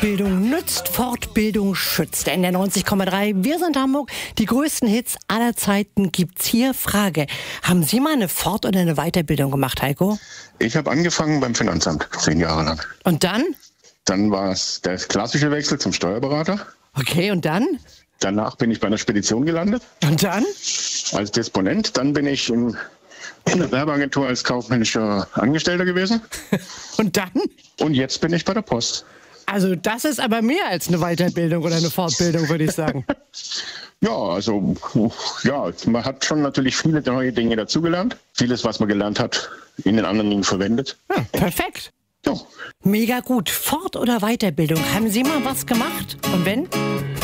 Bildung nützt, Fortbildung schützt. NDR 90,3, wir sind Hamburg. Die größten Hits aller Zeiten gibt's hier. Frage, haben Sie mal eine Fort- oder eine Weiterbildung gemacht, Heiko? Ich habe angefangen beim Finanzamt, 10 Jahre lang. Und dann? Dann war es der klassische Wechsel zum Steuerberater. Okay, und dann? Danach bin ich bei einer Spedition gelandet. Und dann? Als Disponent. Dann bin ich in der Werbeagentur als kaufmännischer Angestellter gewesen. Und dann? Und jetzt bin ich bei der Post. Also das ist aber mehr als eine Weiterbildung oder eine Fortbildung, würde ich sagen. Man hat schon natürlich viele neue Dinge dazugelernt. Vieles, was man gelernt hat, in den anderen Dingen verwendet. Ja, perfekt. Ja. Mega gut. Fort- oder Weiterbildung. Haben Sie mal was gemacht? Und wenn?